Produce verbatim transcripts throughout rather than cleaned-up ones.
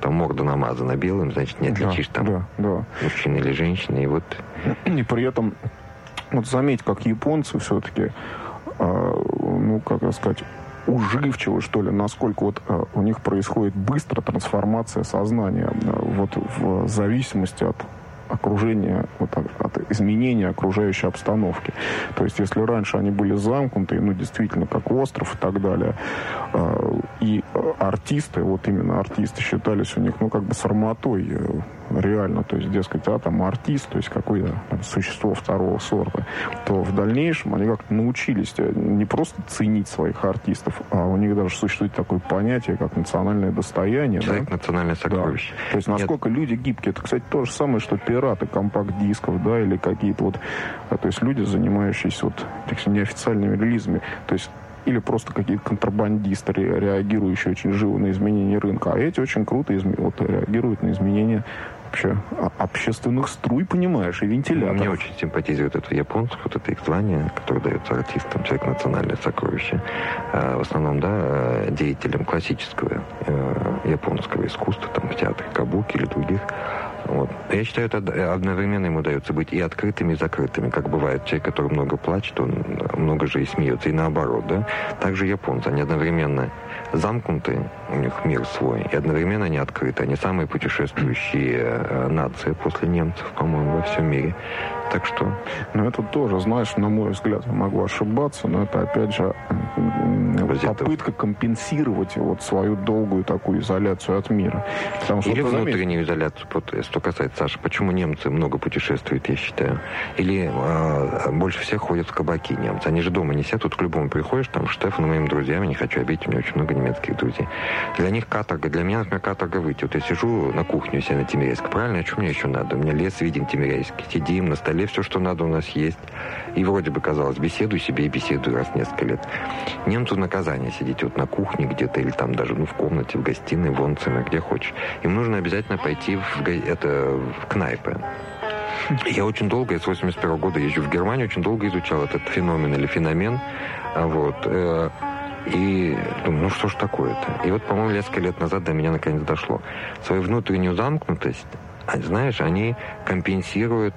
там морда намазана белым, значит, не отличишь да, там да, да. мужчина или женщина. И вот... И при этом, вот заметь, как японцы все-таки, э, ну, как сказать, уживчивы, что ли, насколько вот э, у них происходит быстро трансформация сознания э, вот в зависимости от окружения, вот, от изменения окружающей обстановки. То есть, если раньше они были замкнуты, ну, действительно, как остров и так далее, э, и артисты, вот именно артисты считались у них, ну, как бы сарматой э, реально, то есть, дескать, а, там, артист, то есть, какое-то там, существо второго сорта, то в дальнейшем они как-то научились не просто ценить своих артистов, а у них даже существует такое понятие, как национальное достояние. Человек да? национальное сокровище. Да. То есть, насколько Нет. люди гибкие. Это, кстати, то же самое, что пираты компакт-дисков, да, или какие-то вот, то есть, люди, занимающиеся вот такими неофициальными релизами, то есть, или просто какие-то контрабандисты, реагирующие очень живо на изменения рынка. А эти очень круто изме... вот, реагируют на изменения вообще общественных струй, понимаешь, и вентиляторов. Мне очень симпатизирует это японцев, вот это их звание, которое дается артистам, человек национальное сокровище. В основном, да, деятелям классического японского искусства, там, в театре кабуки или других. Вот. Я считаю, это одновременно ему дается быть и открытыми, и закрытыми. Как бывает, человек, который много плачет, он много же и смеется, и наоборот, да. Также японцы, они одновременно замкнуты, у них мир свой, и одновременно они открыты. Они самые путешествующие нации после немцев, по-моему, во всем мире. Так что... Ну, это тоже, знаешь, на мой взгляд, я могу ошибаться, но это, опять же, попытка компенсировать вот свою долгую такую изоляцию от мира. Потому что, или внутреннюю изоляцию. Что касается, Саша, почему немцы много путешествуют, я считаю? Или э, больше всех ходят в кабаки немцы? Они же дома не сидят, тут к любому приходишь, там, Штефану, моим друзьям, не хочу обидеть, у меня очень много немецких друзей. Для них каторга, для меня, например, каторга выйти. Вот я сижу на кухне у себя на Тимирязевской, правильно? А что мне еще надо? У меня лес виден Тимирязевский, сидим, на столе все, что надо, у нас есть. И вроде бы, казалось, беседуй себе и беседуй раз в несколько лет. Немцу наказание сидеть вот на кухне где-то, или там даже ну, в комнате, в гостиной, в онцене, где хочешь. Им нужно обязательно пойти в, это, в кнайпы. Я очень долго, я с восемьдесят первого года езжу в Германию, очень долго изучал этот феномен или феномен. Вот. И думаю, ну что ж такое-то? И вот, по-моему, несколько лет назад до меня наконец дошло. Свою внутреннюю замкнутость, знаешь, они компенсируют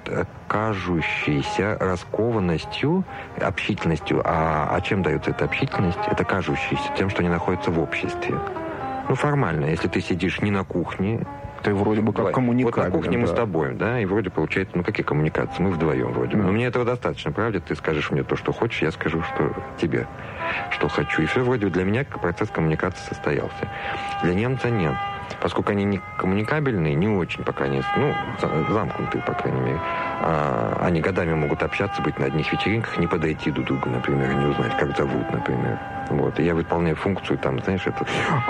кажущейся раскованностью, общительностью. А, а чем дается эта общительность? Это кажущейся тем, что они находятся в обществе. Ну, формально, если ты сидишь не на кухне, ты вроде бы как коммуникабелен. Вот на кухне да. мы с тобой, да, и вроде получается, ну, какие коммуникации? Мы вдвоем вроде бы. Да. Но мне этого достаточно, правда? Ты скажешь мне то, что хочешь, я скажу, что тебе, что хочу. И все вроде бы для меня процесс коммуникации состоялся. Для немца нет. Поскольку они не коммуникабельные, не очень, по крайней мере, ну, замкнутые, по крайней мере, а, они годами могут общаться, быть на одних вечеринках, не подойти друг к другу, например, не узнать, как зовут, например. Вот. И я выполняю функцию, там, знаешь, это...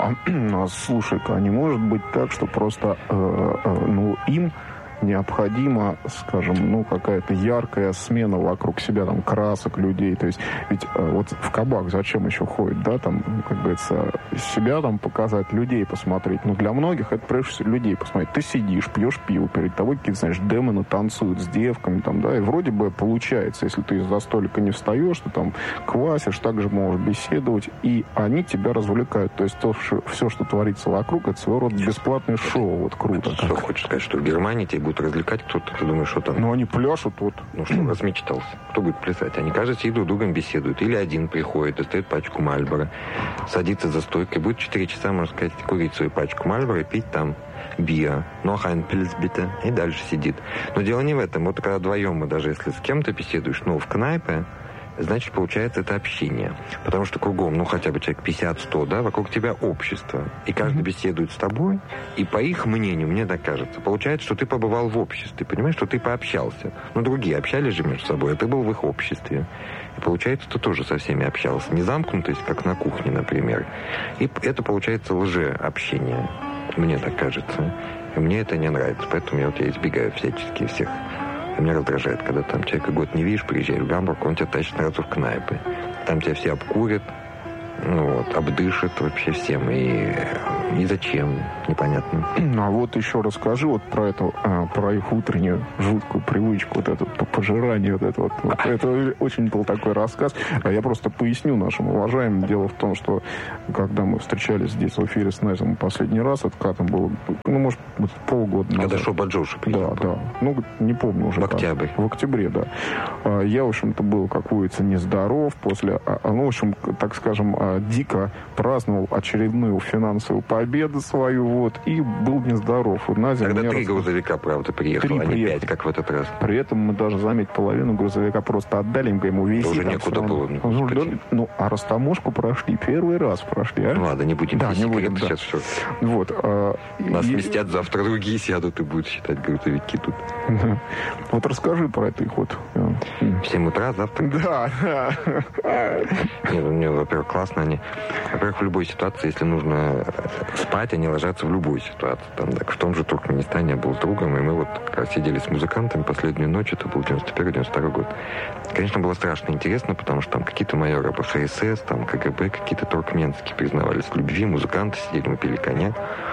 А, слушай-ка, а не может быть так, что просто, э, э, ну, им необходима, скажем, ну, какая-то яркая смена вокруг себя, там, красок людей. То есть, ведь э, вот в кабак зачем еще ходит, да, там, как говорится, себя там показать, людей посмотреть. Ну, для многих это, прежде всего, людей посмотреть. Ты сидишь, пьешь пиво, перед тобой какие-то, знаешь, демоны танцуют с девками, там, да, и вроде бы получается, если ты из-за столика не встаешь, ты там квасишь, также можешь беседовать, и они тебя развлекают. То есть, то, что, все, что творится вокруг, это своего рода бесплатное шоу. Вот круто. Это что, хочешь сказать, что в Германии тебе будут развлекать кто-то, ты думаешь, что там... Ну, они пляшут вот. Ну, что, размечтался. Кто будет плясать? Они, кажется, и друг другом беседуют. Или один приходит, достает пачку Мальборо, садится за стойкой, будет четыре часа, можно сказать, курить свою пачку Мальборо и пить там биer, noch ein Pils bitte, и дальше сидит. Но дело не в этом. Вот когда вдвоем, мы даже если с кем-то беседуешь, ну, в кнайпе, значит, получается, это общение. Потому что кругом, ну, хотя бы человек пятьдесят-сто, да, вокруг тебя общество. И каждый mm-hmm. беседует с тобой, и по их мнению, мне так кажется, получается, что ты побывал в обществе, понимаешь, что ты пообщался. Ну, другие общались же между собой, а ты был в их обществе. И получается, ты тоже со всеми общался. Не замкнутость, как на кухне, например. И это, получается, лжеобщение. Мне так кажется. И мне это не нравится, поэтому я, вот, я избегаю всячески всех. И меня раздражает, когда там человека год не видишь, приезжаешь в Гамбург, он тебя тащит сразу в кнайпы. Там тебя все обкурят, ну вот, обдышат вообще всем. И, и зачем? непонятным. А вот еще расскажи вот про эту, а, про их утреннюю жуткую привычку, вот это пожирание, вот это вот. вот это очень был такой рассказ. А я просто поясню нашим уважаемым. Дело в том, что когда мы встречались здесь в эфире с Незом последний раз, это когда там было, ну, может, полгода назад. Когда Шоба Джоша приехал. Да, да. Ну, не помню уже. В октябре. Как. В октябре, да. Я, в общем-то, был, как водится, нездоров после, ну, в общем, так скажем, дико праздновал очередную финансовую победу свою, вот, и был нездоров. И Назя Тогда три рас... грузовика, правда, приехало, а не пять, как в этот раз. При этом мы даже, заметь, половину грузовика просто отдали, мы ему везли. Уже некуда было. Ну, ну, а растаможку прошли, первый раз прошли, а? Ладно, не будем да, не будем, да. Сейчас все. Вот. А, Нас и... сместят, завтра другие сядут и будут считать грузовики тут. Вот расскажи про это их вот. В семь утра завтра? Да, да. Нет, у меня, во-первых, классно они. Во-первых, в любой ситуации, если нужно спать, они ложатся в любую ситуацию. Там, так, в том же Туркменистане я был с другом, и мы вот как раз сидели с музыкантами последнюю ночь, это был девяносто первый девяносто второй год. Конечно, было страшно интересно, потому что там какие-то майоры БХСС, там КГБ, какие-то туркменские признавались в любви, музыканты сидели, мы пили коньяк.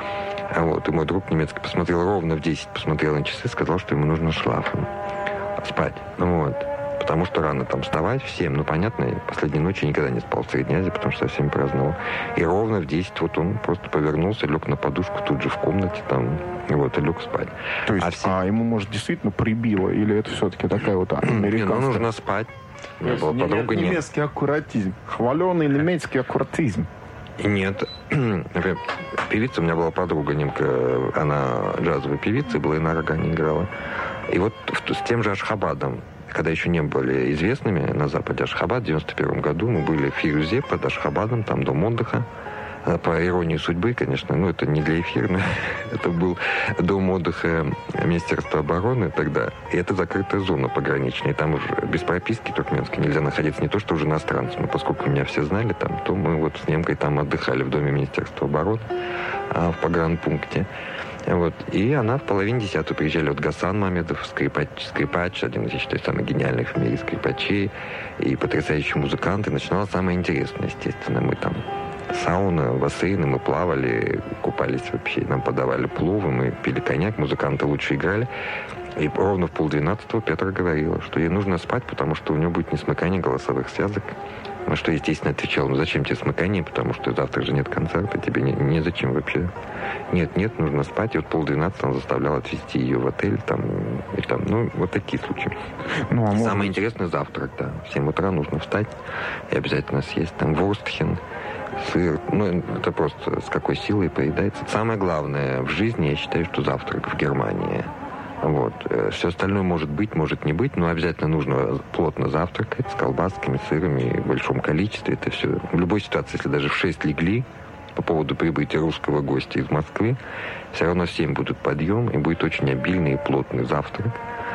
А вот, и мой друг немецкий посмотрел ровно в десять, посмотрел на часы, сказал, что ему нужно шлафом спать. Ну вот. Потому что рано там вставать в семь, ну, понятно, последней ночью я никогда не спал в Средней Азии, потому что совсем праздновал. И ровно в десять вот он просто повернулся, лег на подушку тут же в комнате там, и вот, и лег спать. То есть, а, все... а ему, может, действительно прибило, или это все-таки такая вот американская... Ну, нужно спать. У меня была подруга... Немецкий аккуратизм. Хваленый немецкий аккуратизм. Нет. Например, певица, у меня была подруга немка, она джазовая певица, была и на органе играла. И вот с тем же Ашхабадом, когда еще не были известными на Западе, Ашхабад в девяносто первом году, мы были в Фирюзе под Ашхабадом, там дом отдыха. По иронии судьбы, конечно, ну это не для эфира, но это был дом отдыха Министерства обороны тогда. И это закрытая зона пограничная. И там уже без прописки туркменской нельзя находиться, не то что уже иностранцам. Но поскольку меня все знали там, то мы вот с немкой там отдыхали в доме Министерства обороны, в погранпункте. Вот. И она в половине десятого приезжали. Вот Гасан Мамедов, скрипач, скрипач, один из, я считаю, самых гениальных в мире скрипачей, и потрясающие музыканты. Начиналось самое интересное, естественно. Мы там сауна, бассейны, мы плавали, купались вообще. Нам подавали пловы, мы пили коньяк, музыканты лучше играли. И ровно в полдвенадцатого Петра говорила, что ей нужно спать, потому что у нее будет несмыкание голосовых связок. На что, естественно, отвечал, ну зачем тебе смыкание, потому что завтра же нет концерта, тебе не, не зачем вообще. Нет, нет, нужно спать. И вот полдвенадцатого он заставлял отвезти ее в отель, там, и там, ну, вот такие случаи. Ну, а может... Самое интересное завтрак, да. В семь утра нужно встать и обязательно съесть там ворстхен, сыр. Ну, это просто с какой силой поедается. Самое главное в жизни, я считаю, что завтрак в Германии. Вот. Все остальное может быть, может не быть, но обязательно нужно плотно завтракать с колбасками, сырами в большом количестве. Это все. В любой ситуации, если даже в шесть легли по поводу прибытия русского гостя из Москвы, все равно в семь будут подъем, и будет очень обильный и плотный завтрак.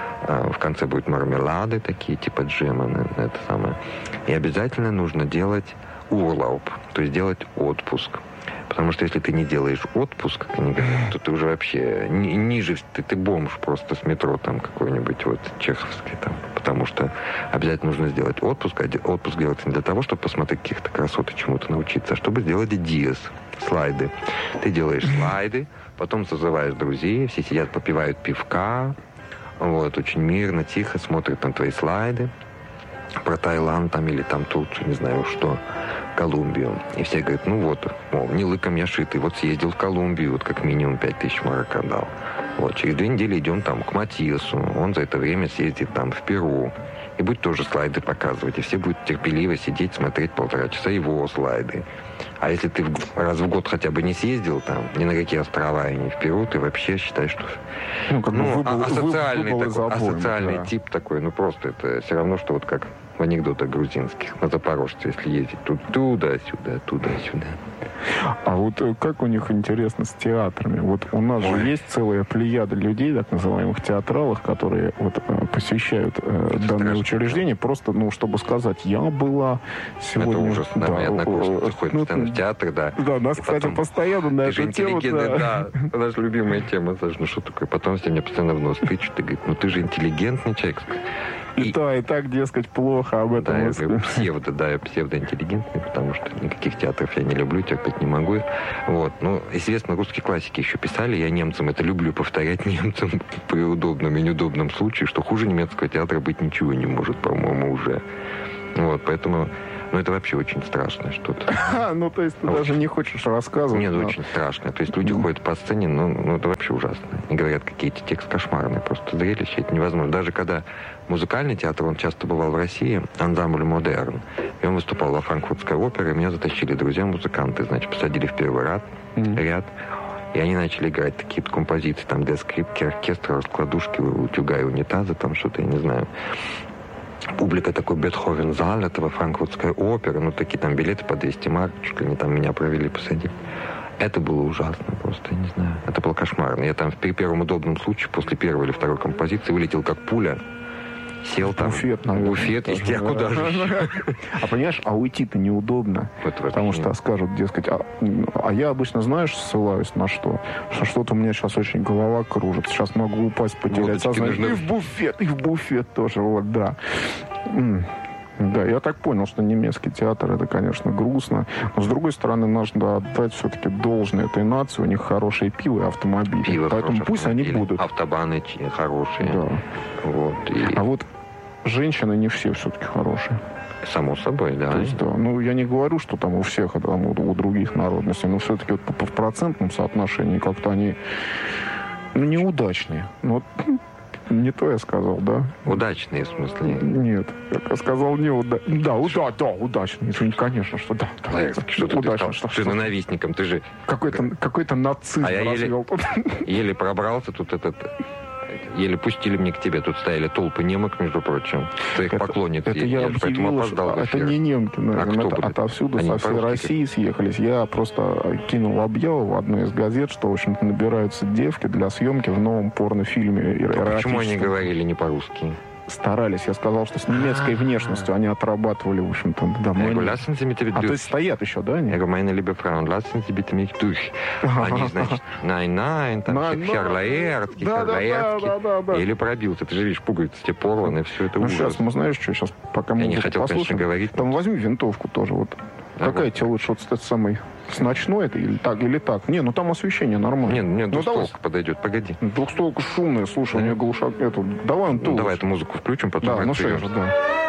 В конце будут мармелады такие, типа джема, это самое. И обязательно нужно делать урлауп, то есть делать отпуск. Потому что если ты не делаешь отпуск, как они говорят, то ты уже вообще ни, ниже, ты, ты бомж просто с метро там какой-нибудь вот чеховский там. Потому что обязательно нужно сделать отпуск. А отпуск делается не для того, чтобы посмотреть каких-то красот и чему-то научиться, а чтобы сделать диас, слайды. Ты делаешь слайды, потом созываешь друзей, все сидят, попивают пивка, вот, очень мирно, тихо смотрят на твои слайды про Таиланд там или там Турцию, не знаю что, Колумбию. И все говорят, ну вот, мол, не лыком я шитый, вот съездил в Колумбию, вот как минимум пять тысяч марок отдал. Вот, через две недели идем там к Матиасу, он за это время съездит там в Перу. И будет тоже слайды показывать, и все будут терпеливо сидеть, смотреть полтора часа его слайды. А если ты раз в год хотя бы не съездил там, ни на какие острова и не в Перу, ты вообще считаешь, что... Ну, как ну выбыл, асоциальный, выбыл такой, обоим, асоциальный да. тип такой, ну просто это все равно, что вот как в анекдотах грузинских, на Запорожце, если ездить тут туда-сюда, туда-сюда. А вот как у них интересно с театрами? Вот у нас Ой. же есть целая плеяда людей, так называемых театралов, которые вот посещают э, данные учреждения, просто, ну, чтобы сказать, я была сегодня... Это ужас, да, мои однокурсницы ходят ну, постоянно в театр, да. Да, нас, и кстати, потом, постоянно на эту тему... Да, да, наша любимая тема, Саша, ну что такое? Потом все мне постоянно в нос тычут и говорят, ну ты же интеллигентный человек. И, и то, и так, дескать, плохо об этом. Да, я псевдо, да, я псевдоинтеллигентный, потому что никаких театров я не люблю, терпеть не могу. Вот. Ну, известно, русские классики еще писали, я немцам это люблю повторять немцам при удобном и неудобном случае, что хуже немецкого театра быть ничего не может, по-моему, уже. Вот, поэтому... Ну, это вообще очень страшное что-то. А, ну, то есть ты а даже вот. не хочешь рассказывать? Нет, но... очень страшно. То есть люди mm. ходят по сцене, ну, ну, это вообще ужасно. И говорят, какие-то тексты кошмарные. Просто зрелище, это невозможно. Даже когда музыкальный театр, он часто бывал в России, ансамбль «Модерн», и он выступал во Франкфуртской опере, и меня затащили друзья-музыканты, значит, посадили в первый ряд, mm. ряд, и они начали играть такие-то композиции, там, для скрипки, оркестра, раскладушки, утюга и унитаза, там что-то, я не знаю. Публика такой Бетховен-зал, этого франкфуртской оперы, ну, такие там билеты по двести марок, чуть ли не там меня провели, посадили. Это было ужасно просто, я не знаю. Это было кошмарно. Я там при первом удобном случае, после первой или второй композиции, вылетел как пуля, сел там. Буфет, наверное. Буфет, и я куда же? А понимаешь, а уйти-то неудобно. Потому что скажут, дескать, а, а я обычно, знаешь, ссылаюсь на что? Что что-то у меня сейчас очень голова кружится. Сейчас могу упасть, потерять сознание. И в буфет, и в буфет тоже, вот, да. Да, я так понял, что немецкий театр, это, конечно, грустно. Но, с другой стороны, нужно отдать все-таки должное этой нации. У них хорошие пиво и автомобили. Пиво, поэтому пусть автомобили. Они будут. Автобаны хорошие. Да. Вот, и... А вот женщины не все все-таки хорошие. Само собой, да. То есть, да. Ну, я не говорю, что там у всех, а там, у, у других народностей, но все-таки вот в процентном соотношении как-то они ну, неудачные. Ну, вот, не то я сказал, да? Удачные, в смысле? Нет, я сказал неудачные. Да, уда, да, удачные. Извини, конечно, что да. да Лайк, что ты удачно, что, что, ты ненавистником, ты же... Какой-то, какой-то нацизм а я еле, еле пробрался, тут этот... Еле пустили мне к тебе. Тут стояли толпы немок, между прочим. Твоих это, поклонниц. Это я, я поэтому опоздал в эфир. Это не немки, наверное. А это отовсюду, Они со всей России как... съехались. Я просто кинул объяву в одной из газет, что, в общем-то, набираются девки для съемки в новом порнофильме. А почему они говорили не по-русски? Старались. Я сказал, что с немецкой внешностью они отрабатывали, в общем-то, домой. А то есть стоят еще, да? Я говорю, meine liebe Frauen, lassen Sie bitte mich durch. Они, значит, nein, nein, там Херлаэртки, Херлаэртки. Или пробился. Ты же видишь, пуговицы тебе порваны, все это ужас. Ну, сейчас, мы знаешь, что сейчас, пока мы Я не хотел, конечно, говорить. Там возьми винтовку тоже, вот. Какая тебе лучше, вот этот самый... С ночной это или так, или так? Не, ну там освещение нормально. Нет, нет, двухстволка ну, подойдет, погоди. Двухстволка шумная, слушай, да. У меня глушак эту. Давай он ну, давай эту музыку включим, потом... Да, ну что же, да.